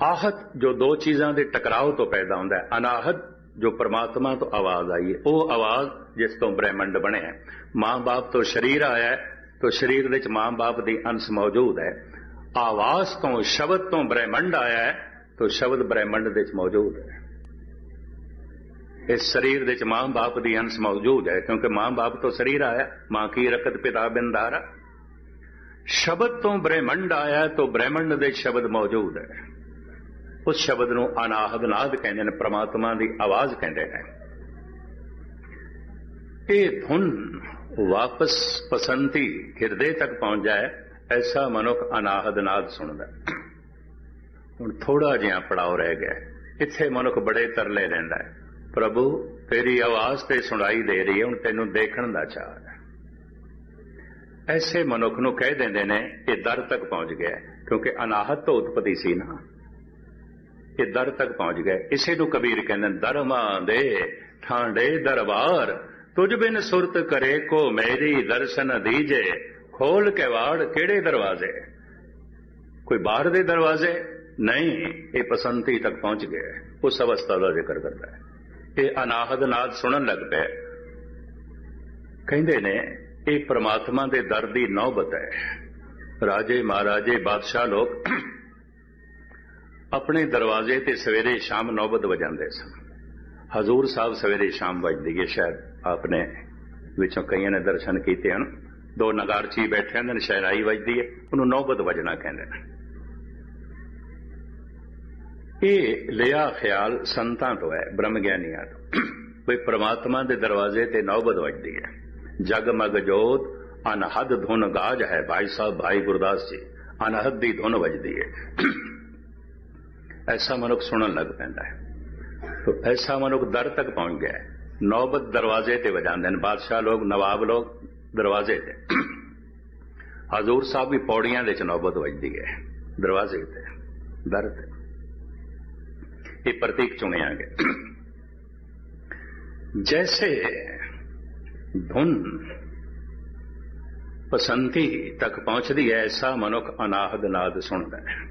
आहत जो दो चीज़ां दे टकराव तो पैदा होंदा है, अनाहत जो परमात्मा तो आवाज आई है, वो आवाज जिस तो ब्रह्मंड बने है। मां बाप तो शरीर आया है, तो शरीर विच मां बाप दी अंश मौजूद है। आवाज तो शब्द तो ब्रह्मंड आया है, तो शब्द ब्रह्मंड दे मौजूद है। इस शरीर दे मां बाप दी अंश मौजूद है, क्योंकि मां बाप तो शरीर आया, मां की रकत पिता बिंदारा। शब्द तो ब्रह्मंड आया, तो ब्रह्मंड दे शब्द मौजूद है। उस शब्द नूं अनाहद नाद कहंदे ने, परमात्मा दी आवाज कहंदे ने। ये धुन वापस पसंती हिरदे तक पहुंच जाए, ऐसा मनुख अनाहद नाद सुनदा। हुण थोड़ा जिहा पड़ाव रह गया, इत्थे मनुख बड़े तरले लैंदा है, प्रभु तेरी आवाज ते सुनाई दे रही है, हुण तैनूं देखण दा चाह है। ऐसे मनुख नूं कह देंदे ने ये दर तक पहुंच गया, क्योंकि अनाहत तो उत्पत्ति सी ना, ये दर तक पहुंच गए। इसे तो कबीर कहते दरमा दे ठांडे दरबार, तुझ बिन सुरत करे को मेरी दर्शन दीजे, खोल के वाड़ केड़े दरवाजे। कोई बाहर दे दरवाजे नहीं, ये पसंती तक पहुंच गए। उस अवस्था का जिक्र करता है। ये अनाहद नाद सुनन लग पे, कहंदे ने ये परमात्मा दे दर दी नौबत है। राजे महाराजे बादशाह लोग अपने दरवाजे ते सवेरे शाम नौबत वजांदे सन। हजूर साहब सवेरे शाम वजदी है, शायद आपने विचों कई ने दर्शन किए हैं। दो नगारची बैठे हैं, शहनाई वजदी है, उन्होंने नौबत वजना कहते हैं। ये लिया ख्याल संतां तो है, ब्रह्म ज्ञानियां तो, भाई परमात्मा के दरवाजे ते नौबत वजदी है। जगमग जोत अनहद धुन गाज है, भाई साहब भाई गुरदास जी, अनहद दी धुन वजदी है। ऐसा मनुख सुनन लग पैंदा है। तो ऐसा मनुख दर तक पहुंच गया है। नौबत दरवाजे ते वजांदे ने बादशाह लोग, नवाब लोग दरवाजे ते। हजूर साहब भी पौड़ियां दे च नौबत वजदी है, दरवाजे ते, दर ते। ये प्रतीक चुने गए। जैसे धुन पसंती तक पहुंचती है, ऐसा मनुख अनाहद नाद सुनता है।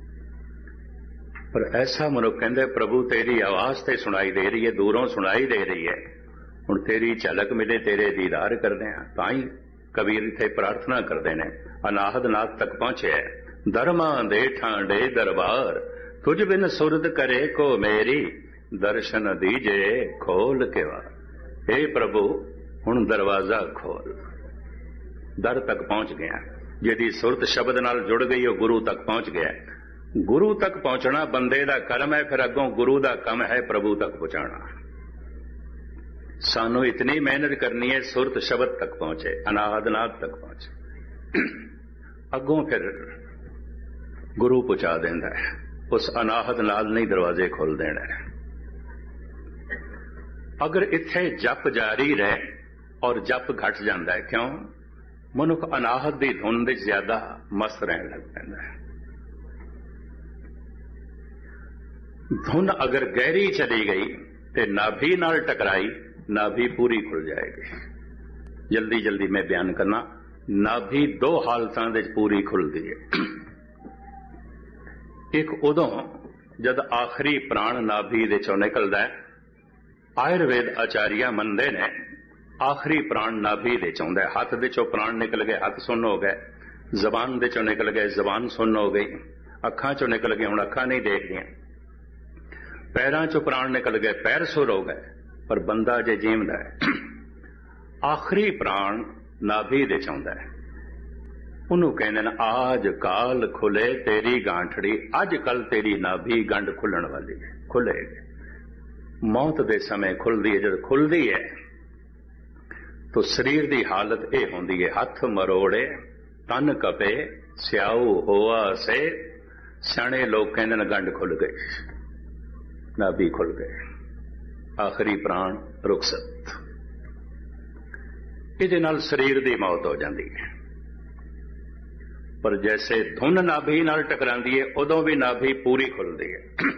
पर ऐसा मनुख कहते प्रभु तेरी आवाज ते सुनाई दे रही है, दूरों सुनाई दे रही है, हुण तेरी झलक मिले, तेरे दीदार करदे हां। तां ही कबीर इत्थे प्रार्थना करदे ने, अनाहद नाद तक पहुंचे है। दरमा दे ठांडे दरबार, तुझ बिन सुरद करे को मेरी, दर्शन दीजे खोल के वार। हे प्रभु हुण दरवाजा खोल। दर तक पहुंच गया। जिहदी सुरत शब्द नाल जुड़ गई, वो गुरु तक पहुंच गया। गुरु तक पहुंचना बंदे दा कर्म है, फिर अगों गुरु दा कम है प्रभु तक पहुंचाना। सानू इतनी मेहनत करनी है, सुरत शब्द तक पहुंचे, अनाहद नाद तक पहुंचे, अगों फिर गुरु पहुंचा देंदा है। उस अनाहद नाद नहीं दरवाजे खोल देना है। अगर इत्थे जप जारी रहे और जप घट जाता है, क्यों? मनुख अनाहद की धुन दे ज्यादा मस्त रहने लग पैंदा है। धुन अगर गहरी चली गई तो नाभि नाल टकराई, नाभि पूरी खुल जाएगी। जल्दी जल्दी मैं बयान करना, नाभि दो हालतां दे पूरी खुलती है। एक उदों जद आखिरी प्राण नाभि दे चों निकलदा है। आयुर्वेद आचार्य मनदे ने आखिरी प्राण नाभि दे चों आउंदा है। हाथ दे चों प्राण निकल गए, हाथ सुन्न हो गए, जबान दे चों निकल गए, जबान सुन्न हो गई, अखां चों निकल गए, हुण अखां नहीं देखदियां, पैरां चों प्राण निकल गए, पैर सुर हो गए, पर बंदा जे जीवदा है। आखिरी प्राण नाभि दे च आउंदा है। उन्होंने कहने ना, आज काल खुले तेरी गांठड़ी, अज कल तेरी नाभि गंढ खुलण वाली है, खुलेगी। मौत दे समय खुलदी है। जब खुलदी है तो शरीर की हालत यह होंदी है, हथ मरोड़े तन कपे स्याऊ होआ से। सियाणे लोग कहते हैं गंढ खुल गई, नाभि खुल गए, आखिरी प्राण रुखसत। इहदे नाल शरीर की मौत हो जाती है। पर जैसे धुन नाभि नाल टकरांदी है, उदों भी नाभि पूरी खुलती है।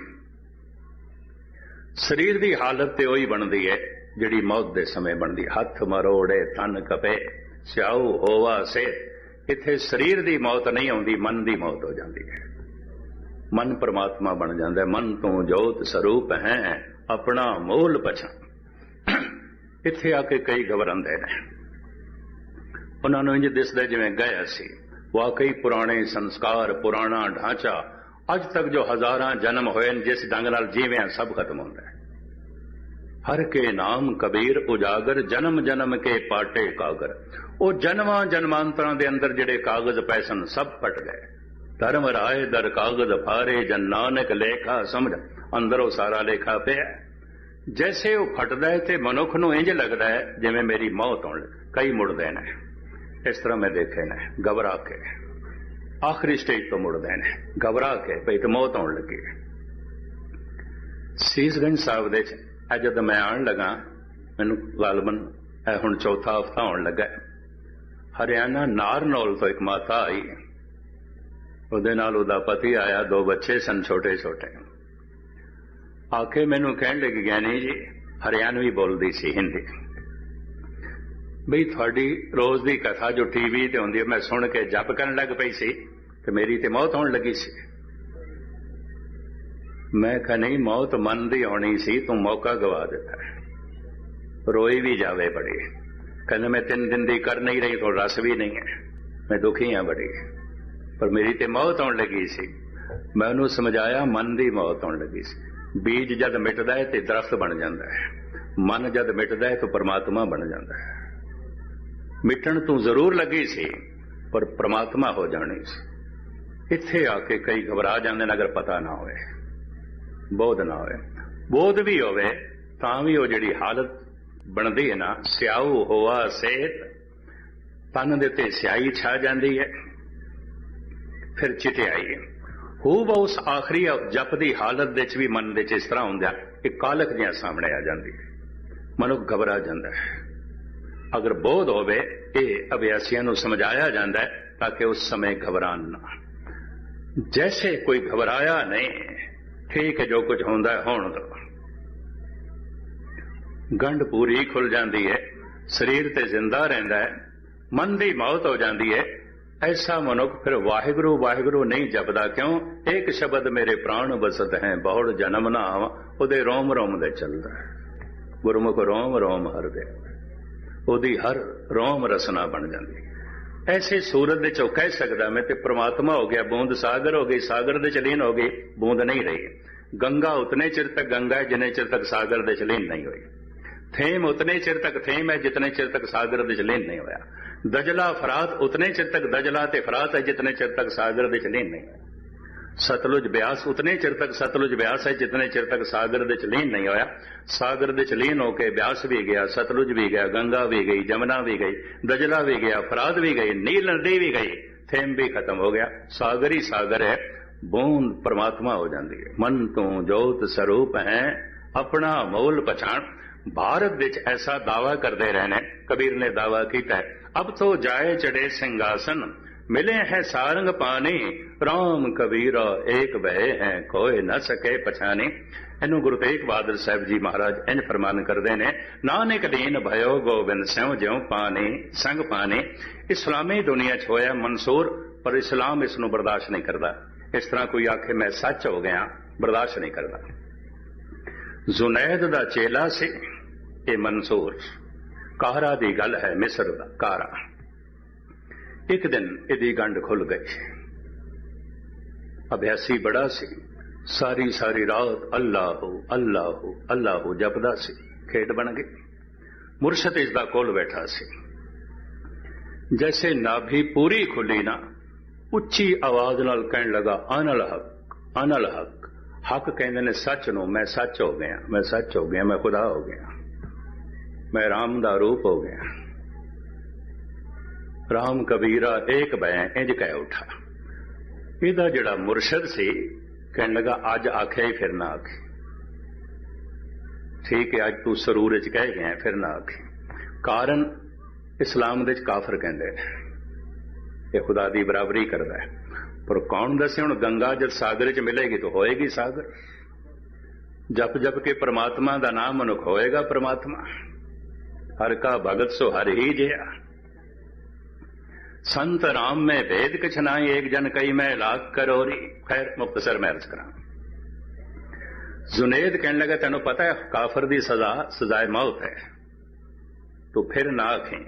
शरीर की हालत तो उही बनती है जिहड़ी मौत के समय बनती है। हथ मरोड़े तन कपे स्याऊ होवा से। इत्थे शरीर की मौत नहीं आउंदी, मन की मौत हो जाती है। ਮਨ ਪਰਮਾਤਮਾ ਬਣ ਜਾਂਦਾ। ਮਨ ਤੋਂ ਜੋਤ ਸਰੂਪ ਹੈ ਆਪਣਾ ਮੂਲ ਪਛਾਣ। ਇੱਥੇ ਆ ਕੇ ਕਈ ਘਬਰਾਉਂਦੇ ਨੇ, ਉਹਨਾਂ ਨੂੰ ਇੰਜ ਦਿਸਦਾ ਜਿਵੇਂ ਗਏ ਸੀ। ਵਾਕਈ ਪੁਰਾਣੇ ਸੰਸਕਾਰ, ਪੁਰਾਣਾ ਢਾਂਚਾ, ਅੱਜ ਤੱਕ ਜੋ ਹਜ਼ਾਰਾਂ ਜਨਮ ਹੋਏ ਨੇ ਜਿਸ ਢੰਗ ਨਾਲ ਜੀਵਿਆ, ਸਭ ਖਤਮ ਹੁੰਦਾ ਹੈ। ਹਰ ਕੇ ਨਾਮ ਕਬੀਰ ਉਜਾਗਰ, ਜਨਮ ਜਨਮ ਕੇ ਪਾਟੇ ਕਾਗਰ। ਉਹ ਜਨਮਾਂ ਜਨਮਾਂਤਰਾਂ ਦੇ ਅੰਦਰ ਜਿਹੜੇ ਕਾਗਜ਼ ਪਏ ਸਨ ਸਭ ਫਟ ਗਏ। ਧਰਮ ਰਾਏ ਦਰ ਕਾਗਜ਼ ਫਾਰੇ, ਜਨ ਨਾਨਕ ਲੇਖਾ ਸਮਝ। ਅੰਦਰ ਉਹ ਸਾਰਾ ਲੇਖਾ ਪਿਆ। ਜੈਸੇ ਉਹ ਫਟਦਾ ਹੈ ਤੇ ਮਨੁੱਖ ਨੂੰ ਇੰਜ ਲੱਗਦਾ ਹੈ ਜਿਵੇਂ ਮੇਰੀ ਮੌਤ ਹੋਣ ਲੱਗੀ। ਕਈ ਮੁੜਦੇ ਨੇ, ਇਸ ਤਰ੍ਹਾਂ ਮੈਂ ਦੇਖੇ ਨੇ, ਘਬਰਾ ਕੇ ਆਖਰੀ ਸਟੇਜ ਤੋਂ ਮੁੜਦੇ ਨੇ, ਘਬਰਾ ਕੇ ਭਈ ਤੇ ਮੌਤ ਆਉਣ ਲੱਗੀ। ਸੀਸਗੰਜ ਸਾਹਿਬ ਦੇ ਜਦ ਮੈਂ ਆਉਣ ਲੱਗਾ, ਮੈਨੂੰ ਗਾਲਬਨ ਹੁਣ ਚੌਥਾ ਹਫ਼ਤਾ ਆਉਣ ਲੱਗਾ, ਹਰਿਆਣਾ ਨਾਰਨੌਲ ਤੋਂ ਇੱਕ ਮਾਤਾ ਆਈ, ਉਹਦੇ ਨਾਲ ਉਹਦਾ ਪਤੀ ਆਇਆ, 2 ਬੱਚੇ ਸਨ ਛੋਟੇ ਛੋਟੇ। ਆ ਕੇ ਮੈਨੂੰ ਕਹਿਣ ਲੱਗੀ, ਗਿਆਨੀ ਜੀ, ਹਰਿਆਣਵੀ ਬੋਲਦੀ ਸੀ, ਹਿੰਦੀ, ਬਈ ਤੁਹਾਡੀ ਰੋਜ਼ ਦੀ ਕਥਾ ਜੋ ਟੀਵੀ ਤੇ ਹੁੰਦੀ ਹੈ, ਮੈਂ ਸੁਣ ਕੇ ਜਪ ਕਰਨ ਲੱਗ ਪਈ ਸੀ ਤੇ ਮੇਰੀ ਤੇ ਮੌਤ ਹੋਣ ਲੱਗੀ ਸੀ। ਮੈਂ ਕਿਹਾ ਨਹੀਂ, ਮੌਤ ਮਨ ਦੀ ਆਉਣੀ ਸੀ, ਤੂੰ ਮੌਕਾ ਗਵਾ ਦਿੱਤਾ। ਰੋਈ ਵੀ ਜਾਵੇ ਬੜੀ, ਕਹਿੰਦੇ ਮੈਂ 3 ਦਿਨ ਦੀ ਕਰ ਨਹੀਂ ਰਹੀ, ਥੋੜਾ ਰਸ ਵੀ ਨਹੀਂ ਹੈ, ਮੈਂ ਦੁਖੀ ਹਾਂ ਬੜੀ, ਪਰ ਮੇਰੀ ਤੇ ਮੌਤ ਆਉਣ ਲੱਗੀ ਸੀ। ਮੈਂ ਉਹਨੂੰ ਸਮਝਾਇਆ, ਮਨ ਦੀ ਮੌਤ ਆਉਣ ਲੱਗੀ ਸੀ। ਬੀਜ ਜਦ ਮਿਟਦਾ ਹੈ ਤੇ ਦਰਖਤ ਬਣ ਜਾਂਦਾ ਹੈ, ਮਨ ਜਦ ਮਿਟਦਾ ਹੈ ਤਾਂ ਪਰਮਾਤਮਾ ਬਣ ਜਾਂਦਾ ਹੈ। ਮਿਟਣ ਤੋਂ ਜ਼ਰੂਰ ਲੱਗੀ ਸੀ ਪਰ ਪਰਮਾਤਮਾ ਹੋ ਜਾਣੀ ਸੀ। ਇੱਥੇ ਆ ਕੇ ਕਈ ਘਬਰਾ ਜਾਂਦੇ ਨੇ, ਅਗਰ ਪਤਾ ਨਾ ਹੋਵੇ, ਬੋਧ ਨਾ ਹੋਵੇ। ਬੋਧ ਵੀ ਹੋਵੇ ਤਾਂ ਵੀ ਉਹ ਜਿਹੜੀ ਹਾਲਤ ਬਣਦੀ ਹੈ ਨਾ, ਸਿਆਊ ਹੋਆ ਸਿਹਤ, ਤਨ ਦੇ ਉੱਤੇ ਸਿਆਹੀ ਛਾ ਜਾਂਦੀ ਹੈ, ਫਿਰ ਚਿਟਿਆਈ। ਹੋਊ ਉਸ ਆਖਰੀ ਜਪ ਦੀ ਹਾਲਤ ਦੇ ਵਿੱਚ ਵੀ ਮਨ ਦੇ ਚ ਇਸ ਤਰ੍ਹਾਂ ਹੁੰਦਾ, ਇੱਕ ਕਾਲਕ ਜਿਹਾ ਸਾਹਮਣੇ ਆ ਜਾਂਦੀ ਹੈ, ਮਨੁੱਖ ਘਬਰਾ ਜਾਂਦਾ ਹੈ। ਅਗਰ ਬੋਧ ਹੋਵੇ, ਇਹ ਅਭਿਆਸੀਆਂ ਨੂੰ ਸਮਝਾਇਆ ਜਾਂਦਾ ਹੈ ਤਾਂ ਕਿ ਉਸ ਸਮੇਂ ਘਬਰਾਨ ਨਾ। ਜੈਸੇ ਕੋਈ ਘਬਰਾਇਆ ਨਹੀਂ, ਠੀਕ ਹੈ, ਜੋ ਕੁਝ ਹੁੰਦਾ ਹੈ ਹੋਣ ਦੋ। ਗੰਢ ਪੂਰੀ ਖੁੱਲ ਜਾਂਦੀ ਹੈ, ਸਰੀਰ ਤੇ ਜ਼ਿੰਦਾ ਰਹਿੰਦਾ ਹੈ, ਮਨ ਦੀ ਮੌਤ ਹੋ ਜਾਂਦੀ ਹੈ। ਐਸਾ ਮਨੁੱਖ ਫਿਰ ਵਾਹਿਗੁਰੂ ਵਾਹਿਗੁਰੂ ਨਹੀਂ ਜਪਦਾ। ਕਿਉਂ? ਇੱਕ ਸ਼ਬਦ ਮੇਰੇ ਪ੍ਰਾਣ ਬਸਤ ਹੈ, ਬਹੁੜ ਜਨਮ ਨਾ ਆਵਾਂ, ਉਹਦੇ ਰੋਮ ਰੋਮ ਦੇ ਚੱਲਦਾ ਹੈ। ਗੁਰਮੁਖ ਰੋਮ ਰੋਮ ਹਰਦੇ, ਉਹਦੀ ਹਰ ਰੋਮ ਰਸਨਾ ਬਣ ਜਾਂਦੀ। ਐਸੇ ਸੂਰਤ ਦੇ ਚੋਂ ਕਹਿ ਸਕਦਾ ਮੈਂ ਤੇ ਪ੍ਰਮਾਤਮਾ ਹੋ ਗਿਆ, ਬੂੰਦ ਸਾਗਰ ਹੋ ਗਈ, ਸਾਗਰ ਦੇ ਚ ਲੀਨ ਹੋ ਗਈ, ਬੂੰਦ ਨਹੀਂ ਰਹੀ। ਗੰਗਾ ਉਤਨੇ ਚਿਰ ਤੱਕ ਗੰਗਾ ਹੈ ਜਿੰਨੇ ਚਿਰ ਤੱਕ ਸਾਗਰ ਦੇ ਚ ਲੀਨ ਨਹੀਂ ਹੋਈ। ਥੇਮ ਉਤਨੇ ਚਿਰ ਤੱਕ ਥੇਮ ਹੈ ਜਿਤਨੇ ਚਿਰ ਤੱਕ ਸਾਗਰ ਦੇ ਚ ਲੀਨ ਨਹੀਂ ਹੋਇਆ। ਦਜਲਾ ਫਰਾਤ ਉਤਨੇ ਚਿਰ ਤੱਕ ਦਜਲਾ ਤੇ ਫਰਾਤ ਹੈ ਜਿਤਨੇ ਚਿਰ ਤੱਕ ਸਾਗਰ ਦੇ ਚ ਲੀਨ ਨਹੀਂ ਹੋਇਆ। ਸਤਲੁਜ ਬਿਆਸ ਉਤਨੇ ਚਿਰ ਤੱਕ ਸਤਲੁਜ ਬਿਆਸ ਹੈ ਜਿਤਨੇ ਚਿਰ ਤੱਕ ਸਾਗਰ ਦੇ ਚ ਲੀਨ ਨਹੀਂ ਹੋਇਆ। ਸਾਗਰ ਦੇ ਚ ਲੀਨ ਹੋ ਕੇ ਬਿਆਸ ਵੀ ਗਿਆ, ਸਤਲੁਜ ਵੀ ਗਿਆ, ਗੰਗਾ ਵੀ ਗਈ, ਜਮਨਾ ਵੀ ਗਈ, ਦਜਲਾ ਵੀ ਗਿਆ, ਫਰਾਤ ਵੀ ਗਈ, ਨੀਲ ਨਦੀ ਵੀ ਗਈ, ਥੇਮ ਵੀ ਖਤਮ ਹੋ ਗਿਆ। ਸਾਗਰ ਹੀ ਸਾਗਰ ਹੈ, ਬੂੰਦ ਪਰਮਾਤਮਾ ਹੋ ਜਾਂਦੀ ਹੈ। ਮਨ ਤੋਂ ਜੋਤ ਸਰੂਪ ਹੈ ਆਪਣਾ ਮੂਲ ਪਛਾਣ। ਭਾਰਤ ਵਿੱਚ ਐਸਾ ਦਾਵਾ ਕਰਦੇ ਰਹੇ ਨੇ, ਕਬੀਰ ਨੇ ਦਾਵਾ ਕੀਤਾ ਹੈ, ਅਬ ਤੋਂ ਜਾਏ ਚੜੇ ਸਿੰਘਾਸਨ, ਮਿਲੇ ਹੈ ਸਾਰੰਗ ਪਾਣੀ, ਰਾਮ ਕਬੀਰਾ ਏਕ ਬਹਿ ਹੈ, ਕੋਏ ਨਾ ਸਕੇ ਪਛਾਣੇ। ਇਹਨੂੰ ਗੁਰੂ ਤੇਗ ਬਹਾਦਰ ਸਾਹਿਬ ਜੀ ਮਹਾਰਾਜ ਇੰਜ ਫਰਮਾਨ ਕਰਦੇ ਨੇ, ਨਾਨਕ ਦੀਨ ਭਇਓ ਗੋਬਿੰਦ ਸਿਉ ਜਿਉ ਪਾਣੀ ਸੰਗ ਪਾਣੀ। ਇਸਲਾਮੀ ਦੁਨੀਆ 'ਚ ਹੋਇਆ ਮਨਸੂਰ, ਪਰ ਇਸਲਾਮ ਇਸ ਨੂੰ ਬਰਦਾਸ਼ਤ ਨਹੀਂ ਕਰਦਾ। ਇਸ ਤਰ੍ਹਾਂ ਕੋਈ ਆਖੇ ਮੈਂ ਸੱਚ ਹੋ ਗਿਆ, ਬਰਦਾਸ਼ਤ ਨਹੀਂ ਕਰਦਾ। ਜ਼ੁਨੈਦ ਦਾ ਚੇਲਾ ਸੀ ਇਹ ਮਨਸੂਰ, ਕਾਹਰਾ ਦੀ ਗੱਲ ਹੈ, ਮਿਸਰ ਦਾ ਕਾਹਰਾ। ਇੱਕ ਦਿਨ ਇਹਦੀ ਗੰਢ ਖੁੱਲ ਗਈ। ਅਭਿਆਸੀ ਬੜਾ ਸੀ, ਸਾਰੀ ਸਾਰੀ ਰਾਤ ਅੱਲਾਹੂ ਅੱਲਾਹੂ ਅੱਲਾਹੂ ਜਪਦਾ ਸੀ। ਖੇਡ ਬਣ ਗਈ। ਮੁਰਸ਼ਦ ਇਸ ਦਾ ਕੋਲ ਬੈਠਾ ਸੀ। ਜੈਸੇ ਨਾਭੀ ਪੂਰੀ ਖੁੱਲੀ ਨਾ, ਉੱਚੀ ਆਵਾਜ਼ ਨਾਲ ਕਹਿਣ ਲੱਗਾ, ਅਨਲ ਹਕ ਅਨਲ ਹਕ। ਹਕ ਕਹਿੰਦੇ ਨੇ ਸੱਚ ਨੂੰ, ਮੈਂ ਸੱਚ ਹੋ ਗਿਆ, ਮੈਂ ਸੱਚ ਹੋ ਗਿਆ, ਮੈਂ ਖੁਦਾ ਹੋ ਗਿਆ, ਮੈਂ ਰਾਮ ਦਾ ਰੂਪ ਹੋ ਗਿਆ। ਰਾਮ ਕਬੀਰਾ ਏਕ ਬੈ, ਇੰਜ ਕਹਿ ਉਠਾ। ਇਹਦਾ ਜਿਹੜਾ ਮੁਰਸ਼ਦ ਸੀ ਕਹਿਣ ਲੱਗਾ, ਅੱਜ ਆਖਿਆ ਹੀ ਫਿਰ ਨਾ ਆਖੀ। ਠੀਕ ਹੈ, ਅੱਜ ਤੂੰ ਸਰੂਰ ਚ ਕਹਿ ਗਿਆ, ਫਿਰ ਨਾ ਆਖੀ। ਕਾਰਨ ਇਸਲਾਮ ਦੇ ਚ ਕਾਫਰ ਕਹਿੰਦੇ ਨੇ ਇਹ ਖੁਦਾ ਦੀ ਬਰਾਬਰੀ ਕਰਦਾ ਹੈ। ਪਰ ਕੌਣ ਦੱਸੇ ਹੁਣ, ਗੰਗਾ ਜਦ ਸਾਗਰ ਚ ਮਿਲੇਗੀ ਤਾਂ ਹੋਏਗੀ ਸਾਗਰ। ਜਪ ਜਪ ਕੇ ਪ੍ਰਮਾਤਮਾ ਦਾ ਨਾਮ ਮਨੁੱਖ ਹੋਏਗਾ ਪ੍ਰਮਾਤਮਾ। ਹਰ ਕਾ ਭਗਤ ਸੋ ਹਰ ਹੀ ਜਿਆ। संत राम में भेद किछ नाई, एक जन कई मैं लाख करोरी। खैर मुख्तसर मैं अर्ज करा। जुनेद कहने लगा तेन पता है काफर दी सजा सजाए मौत है, तो फिर ना आखें।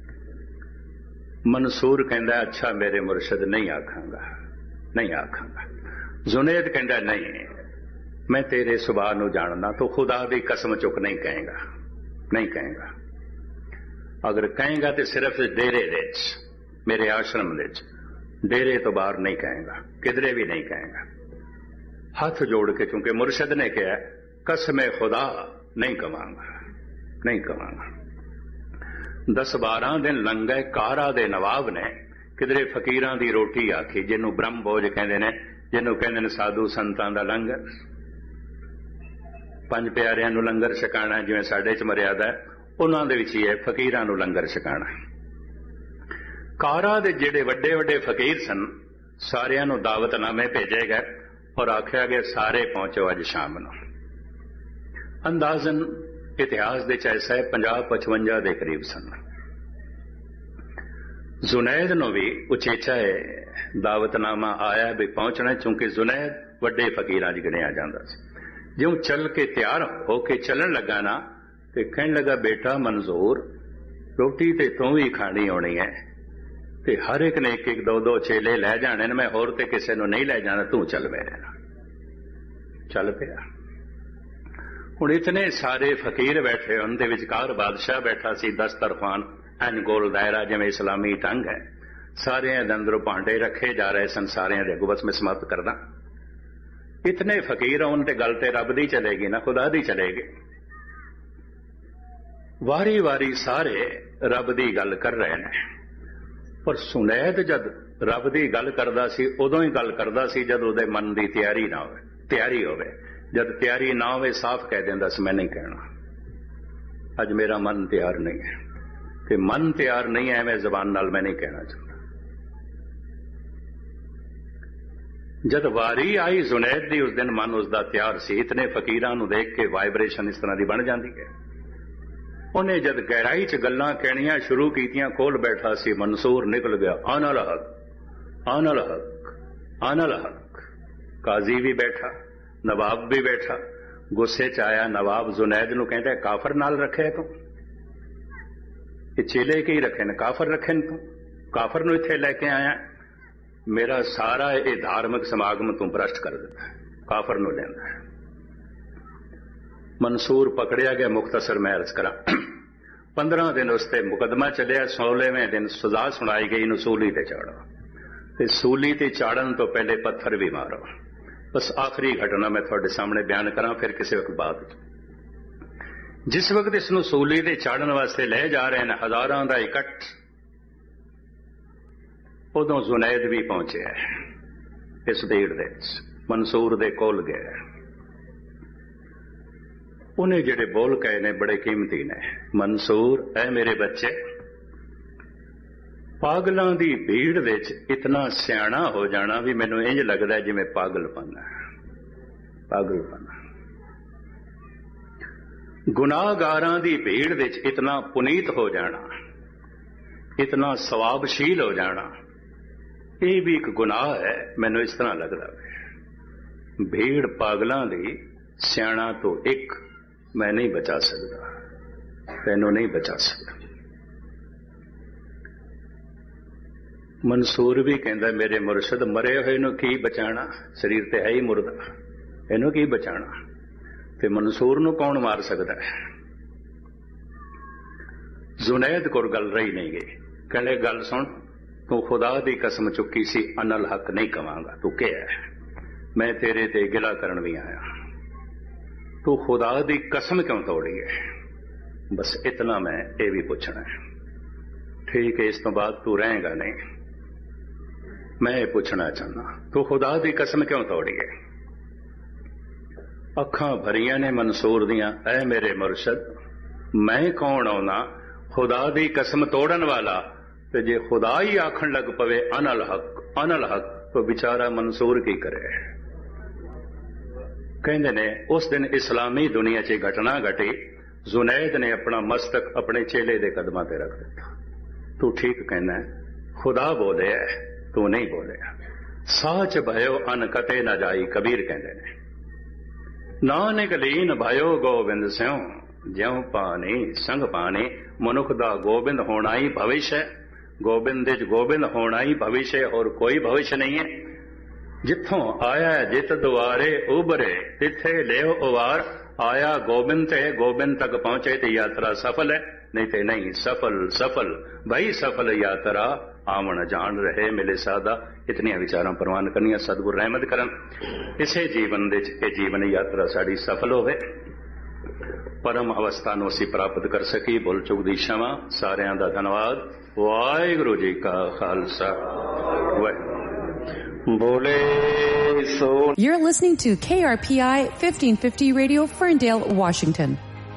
मंसूर कहता अच्छा मेरे मुर्शद नहीं आखांगा, नहीं आखांगा। जुनेद कहता नहीं मैं तेरे सुभाह नूं जानना, तो खुदा दी कसम चुक नहीं कहेगा, नहीं कहेगा। अगर कहेगा तो सिर्फ डेरे दे मेरे आश्रम दे, डेरे तो बाहर नहीं कहेगा, किधरे भी नहीं कहेगा। हाथ जोड़ के, चूंकि मुर्शद ने कहा कसम खुदा नहीं कमांगा, नहीं कमांगा। 10-12 दिन लंघे, कारा दे नवाब ने किधरे फकीरां दी रोटी आखी, जिन्हों ब्रह्म भोज कहते हैं, जिन्हों कहते हैं साधु संतां दा लंगर। 5 प्यारियां नूं लंगर छकाना जिवें साडे च मर्यादा है, उन्हां दे विच ही है फकीरां नूं लंगर छकाना। कारा दे जिहड़े वड्डे वड्डे फकीर सन, सारियां नूं दावतनामे भेजे गए और आख्या गया सारे पहुंचो अज शाम नूं। अंदाजन इतिहास दे ऐसा है 50-55 दे करीब सन। जुनैद नूं भी उचेचा है दावतनामा आया भी पहुंचना, चूंकि जुनैद वड्डे फकीरां च गिणिया जांदा सी। ज्यों चल के तैयार होके चलन लगा ना, तो कहने लगा बेटा मंजूर, रोटी ते तू ही खानी होनी है, ते हर एक ने 1-1 2-2 चेले लै जाने, मैं होर ते किसे नूं नहीं लै जाना, तू चल मेरे नाल। चल पिया। हुण इतने सारे फकीर बैठे, उनके विचकार बादशाह बैठा सी, 10 तरफान एन गोल दायरा जिवें इस्लामी ढंग है, सारे अंदरों भांडे रखे जा रहे सन, सारे दे अगों बस मैं समाप्त करदा। इतने फकीर होण ते गल ते रब दी चलेगी ना, खुदा दी चलेगी। वारी वारी सारे रब दी गल कर रहे हैं, पर सुनैद जद रब दी गल करदा सी, उदों ही गल करदा सी जद उहदे मन दी तैयारी ना होवे, तैयारी होवे। जद तैयारी ना होवे साफ कह देंदा सी मैं नहीं कहना, अज मेरा मन तैयार नहीं है, कि मन तैयार नहीं है मैं जबान नाल मैं नहीं कहना चाहता। जद वारी आई जुनैद दी, उस दिन मन उसका तैयार सी। इतने फकीरां नूं देख के वाइब्रेशन इस तरह की बन जाती है। उन्हें जद गहराई च गल्लां कहणियां शुरू कीतियां, कोल बैठा सी मंसूर निकल गया आनल हक, आनल हक, आनल हक। काजी भी बैठा, नवाब भी बैठा। गुस्से च आया नवाब जुनैद नूं कहंदा काफर नाल रखे तू, ये चेले की रखे ने, काफर रखे ने, तू काफर नूं इत्थे लैके आया, मेरा सारा ये धार्मिक समागम तू भ्रष्ट कर दिता, काफर नूं लैंदा है। मंसूर पकड़िया गया। मुख्तसर मैं अर्ज करा, 15 दिन उसते मुकदमा चलिया। 16वें दिन सजा सुनाई गई, नूं सूली ते चाड़ो, ते सूली ते चाड़न तो पहले पत्थर भी मारो। बस आखिरी घटना मैं थोड़े सामने बयान करा, फिर किसी वक्त बाद। जिस वक्त इसनूं सूली ते चाड़न वास्ते ले जा रहे हैं, हजारां दा इकट्ठ, उदों जुनैद भी पहुंचे इस भीड़ दे मंसूर दे कोल गए। उन्हें जिहड़े बोल कहे ने बड़े कीमती ने। मंसूर ऐ मेरे बच्चे, पागलों की भीड़ विच इतना सियाणा हो जाना भी मैनूं इंज लगदा जिवें पागलपन है, पागलपन। गुनाहगारां की भीड़ विच इतना पुनीत हो जाना, इतना सवाबशील हो जाना, ये भी एक गुनाह है। मैनूं इस तरह लगदा है भीड़ पागलों की सियाणा तो एक मैं नहीं बचा सकता, तैनूं नहीं बचा सकता। मंसूर भी कहता मेरे मुर्शद मरे हुए नूं की बचाना, शरीर ते है ही मुर्दा, इनू की बचाना, ते मंसूर नूं कौन मार सकता है। जुनैद को गल रही नहीं गई। कहने गल सुन, तू खुदा दी कसम चुकी सी अनल हक नहीं कवांगा, तू क्या है, मैं तेरे ते गिला करन भी आया, तू खुदा दी कसम क्यों तोड़ी है। बस इतना मैं ये भी पूछना है, ठीक है, इस तो बाद तू रहेगा नहीं। मैं ये पूछना चाहना, तू खुदा दी कसम क्यों तोड़ी है। अखां भरियां ने मंसूर दियां, ऐ मेरे मुर्शद मैं कौन आउना खुदा दी कसम तोड़न वाला, ते जे खुदा ही आखन लग पवे अनल हक अनल हक, तो बेचारा मंसूर की करे। कहते ने उस दिन इस्लामी दुनिया च घटना घटी। जुनैद ने अपना मस्तक अपने चेले दे कदमां ते रख दिता। तू ठीक कहना है, खुदा बोलिया तू नहीं बोलिया। साच भयो अन कते न जाई, कबीर कहते ने। नानक लीन भयो गोबिंद स्यों, ज्यों पानी संग पानी। मनुख दा गोबिंद होना ही भविष्य है, गोबिंद गोबिंद होना ही भविष्य, और कोई भविष्य नहीं है। जिथों आया जित दुआरे उबरे, तिथे लेव उवार। आया गोबिंद ते, गोबिंद तक पहुंचे तो यात्रा सफल है, नहीं तो नहीं सफल। सफल भाई सफल यात्रा, आवन जान रहे मिले सादा। इतनियां विचारां प्रवान करनियां, सतगुर रहमत करन इसे जीवन दे ये जीवन यात्रा साड़ी सफल होवे, परम अवस्था नूं असीं प्राप्त कर सकी। भुल चुक दी क्षमा। सारियां दा धन्नवाद। वाहिगुरू जी का खालसा, बोले सो। You're listening to KRPI 1550 Radio, Ferndale, Washington.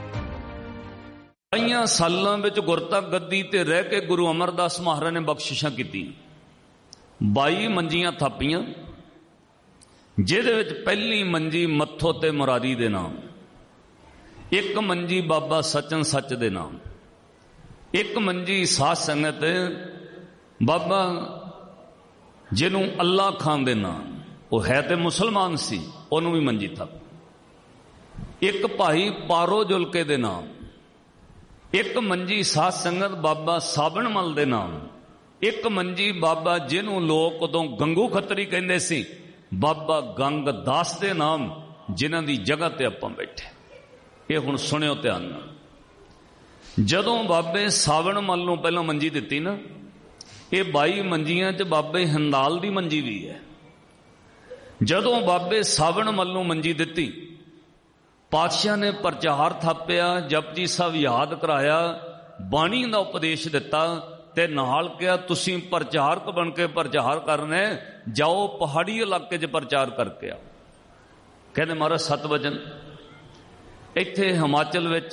कईयां सालां विच गुरता गद्दी ते रह के गुरु अमरदास महाराज ने बख्शिशां कीतीं। 22 मंजियां थापीਆਂ, ਜਿਹਦੇ ਵਿੱਚ ਪਹਿਲੀ ਮੰਜੀ ਮੱਥੋ ਤੇ ਮੁਰਾਰੀ ਦੇ ਨਾਮ, ਇੱਕ ਮੰਜੀ ਬਾਬਾ ਸਚਨ ਸੱਚ ਦੇ ਨਾਮ, ਇੱਕ ਮੰਜੀ ਸਾਧ ਸੰਗਤ ਬਾਬਾ ਜਿਹਨੂੰ ਅੱਲਾ ਖਾਨ ਦੇ ਨਾਮ, ਉਹ ਹੈ ਤੇ ਮੁਸਲਮਾਨ ਸੀ, ਉਹਨੂੰ ਵੀ ਮੰਜੀ ਥਾਪੀ। ਇੱਕ ਭਾਈ ਪਾਰੋ ਜੁਲਕੇ ਦੇ ਨਾਮ, ਇੱਕ ਮੰਜੀ ਸਾਧ ਸੰਗਤ ਬਾਬਾ ਸਾਬਣ ਮਲ ਦੇ ਨਾਮ, ਇੱਕ ਮੰਜੀ ਬਾਬਾ ਜਿਹਨੂੰ ਲੋਕ ਉਦੋਂ ਗੰਗੂ ਖੱਤਰੀ ਕਹਿੰਦੇ ਸੀ, ਬਾਬਾ ਗੰਗ ਦਾਸ ਦੇ ਨਾਮ, ਜਿਨ੍ਹਾਂ ਦੀ ਜਗ੍ਹਾ ਤੇ ਆਪਾਂ ਬੈਠੇ। ਇਹ ਹੁਣ ਸੁਣਿਓ ਧਿਆਨ ਨਾਲ। ਜਦੋਂ ਬਾਬੇ ਸਾਵਣ ਮਲ ਨੂੰ ਪਹਿਲਾਂ ਮੰਜੀ ਦਿੱਤੀ ਨਾ, ਇਹ 22 ਮੰਜੀਆਂ 'ਚ ਬਾਬੇ ਹਿੰਦਾਲ ਦੀ ਮੰਜੀ ਵੀ ਹੈ। ਜਦੋਂ ਬਾਬੇ ਸਾਵਣ ਮਲ ਨੂੰ ਮੰਜੀ ਦਿੱਤੀ, ਪਾਤਸ਼ਾਹ ਨੇ ਪ੍ਰਚਾਰ ਥਾਪਿਆ, ਜਪਜੀ ਸਾਹਿਬ ਯਾਦ ਕਰਾਇਆ, ਬਾਣੀ ਦਾ ਉਪਦੇਸ਼ ਦਿੱਤਾ ਤੇ ਨਾਲ ਕਿਹਾ ਤੁਸੀਂ ਪ੍ਰਚਾਰਕ ਬਣ ਕੇ ਪ੍ਰਚਾਰ ਕਰਨਾ, ਜਾਓ ਪਹਾੜੀ ਇਲਾਕੇ 'ਚ ਪ੍ਰਚਾਰ ਕਰਕੇ ਆਓ। ਕਹਿੰਦੇ ਮਹਾਰਾਜ 7 ਵਜਨ। ਇੱਥੇ ਹਿਮਾਚਲ ਵਿੱਚ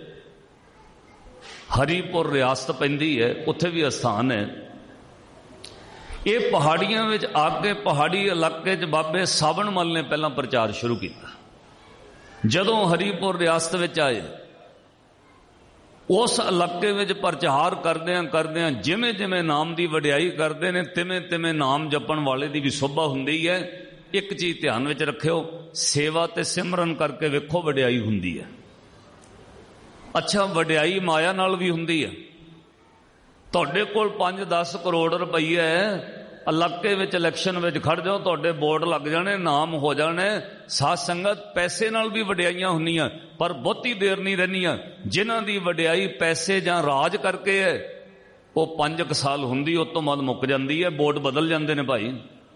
ਹਰੀਪੁਰ ਰਿਆਸਤ ਪੈਂਦੀ ਹੈ, ਉੱਥੇ ਵੀ ਅਸਥਾਨ ਹੈ। ਇਹ ਪਹਾੜੀਆਂ ਵਿੱਚ ਆ ਕੇ ਪਹਾੜੀ ਇਲਾਕੇ 'ਚ ਬਾਬੇ ਸਾਵਣ ਮਲ ਨੇ ਪਹਿਲਾਂ ਪ੍ਰਚਾਰ ਸ਼ੁਰੂ ਕੀਤਾ। ਜਦੋਂ ਹਰੀਪੁਰ ਰਿਆਸਤ ਵਿੱਚ ਆਏ, ਉਸ ਇਲਾਕੇ ਵਿੱਚ ਪ੍ਰਚਾਰ ਕਰਦਿਆਂ ਕਰਦਿਆਂ ਜਿਵੇਂ ਜਿਵੇਂ ਨਾਮ ਦੀ ਵਡਿਆਈ ਕਰਦੇ ਨੇ, ਤਿਵੇਂ ਤਿਵੇਂ ਨਾਮ ਜਪਣ ਵਾਲੇ ਦੀ ਵੀ ਸੋਭਾ ਹੁੰਦੀ ਹੈ। ਇੱਕ ਚੀਜ਼ ਧਿਆਨ ਵਿੱਚ ਰੱਖਿਓ, ਸੇਵਾ ਤੇ ਸਿਮਰਨ ਕਰਕੇ ਵੇਖੋ ਵਡਿਆਈ ਹੁੰਦੀ ਹੈ। ਅੱਛਾ, ਵਡਿਆਈ ਮਾਇਆ ਨਾਲ ਵੀ ਹੁੰਦੀ ਹੈ। ਤੁਹਾਡੇ ਕੋਲ 5-10 ਕਰੋੜ ਰੁਪਈਆ ਹੈ, ਇਲਾਕੇ ਵਿੱਚ ਇਲੈਕਸ਼ਨ ਵਿੱਚ ਖੜ ਜਾਓ, ਤੁਹਾਡੇ ਬੋਰਡ ਲੱਗ ਜਾਣੇ, ਨਾਮ ਹੋ ਜਾਣੇ। ਸਾਧ ਸੰਗਤ ਪੈਸੇ ਨਾਲ ਵੀ ਵਡਿਆਈਆਂ ਹੁੰਦੀਆਂ, ਪਰ ਬਹੁਤੀ ਦੇਰ ਨਹੀਂ ਰਹਿੰਦੀਆਂ। ਜਿਨ੍ਹਾਂ ਦੀ ਵਡਿਆਈ ਪੈਸੇ ਜਾਂ ਰਾਜ ਕਰਕੇ ਹੈ, ਉਹ 5 ਸਾਲ ਹੁੰਦੀ, ਉਸ ਤੋਂ ਬਾਅਦ ਮੁੱਕ ਜਾਂਦੀ ਹੈ। ਬੋਰਡ ਬਦਲ ਜਾਂਦੇ ਨੇ ਭਾਈ,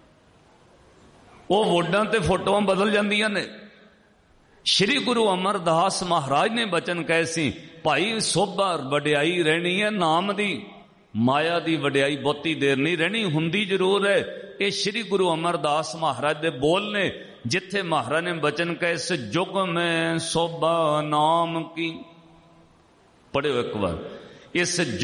ਉਹ ਵੋਟਾਂ ਤੇ ਫੋਟੋਆਂ ਬਦਲ ਜਾਂਦੀਆਂ ਨੇ। ਸ਼੍ਰੀ ਗੁਰੂ ਅਮਰਦਾਸ ਮਹਾਰਾਜ ਨੇ ਬਚਨ ਕਹੇ ਸੀ, ਭਾਈ ਸੋਭਾ ਵਡਿਆਈ ਰਹਿਣੀ ਹੈ ਨਾਮ ਦੀ, ਮਾਇਆ ਦੀ ਵਡਿਆਈ ਬਹੁਤੀ ਦੇਰ ਨਹੀਂ ਰਹਿਣੀ, ਹੁੰਦੀ ਜ਼ਰੂਰ ਹੈ। ਇਹ ਸ਼੍ਰੀ ਗੁਰੂ ਅਮਰਦਾਸ ਮਹਾਰਾਜ ਦੇ ਬੋਲ ਨੇ, ਜਿੱਥੇ ਮਹਾਰਾਜ ਨੇ ਬਚਨ ਕਹੇ, ਇਸ ਜੁਗ ਮੈਂ ਸੋਭਾ ਨਾਮ ਕੀ। ਪੜਿਓ ਇੱਕ ਵਾਰ, ਇਸ